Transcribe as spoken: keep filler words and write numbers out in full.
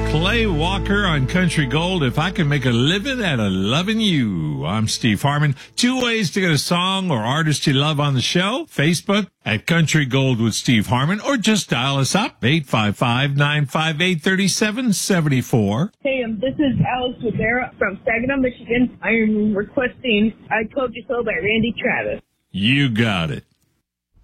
Clay Walker on Country Gold. If I can make a living out of loving you. I'm Steve Harmon. Two ways to get a song or artist you love on the show. Facebook at Country Gold with Steve Harmon, or just dial us up, eight five five, nine five eight, three seven seven four. Hey, um, this is Alex Rivera from Saginaw, Michigan. I'm requesting I Told You So by Randy Travis. You got it.